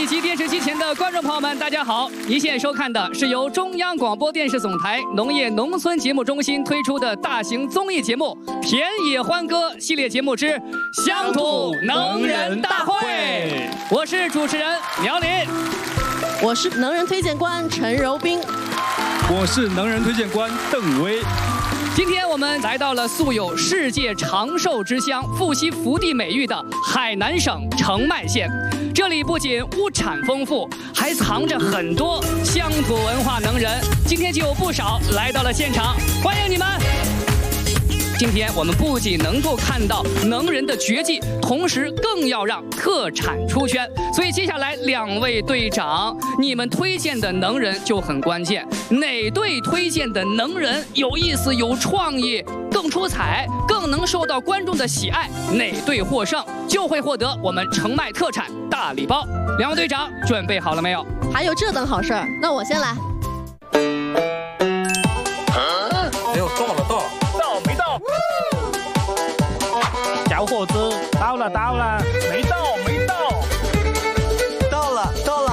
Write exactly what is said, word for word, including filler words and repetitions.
以及电视机前的观众朋友们，大家好！您现在收看的是由中央广播电视总台农业农村节目中心推出的大型综艺节目《田野欢歌》系列节目之乡土能人大会。我是主持人苗林， 我是能人推荐官陈柔斌， 我是能人推荐官邓威。 今天我们来到了素有世界长寿之乡、富硒福地美誉的海南省澄迈县。这里不仅物产丰富，还藏着很多乡土文化能人。今天就有不少来到了现场，欢迎你们！今天我们不仅能够看到能人的绝技，同时更要让特产出圈。所以接下来两位队长，你们推荐的能人就很关键。哪队推荐的能人有意思、有创意、更出彩、更能受到观众的喜爱，哪队获胜就会获得我们澄迈特产大礼包。两位队长准备好了没有？ 还有这等好事儿，那我先来。 哎呦，到了到了。到没到？小伙子，到了到了，没到没到。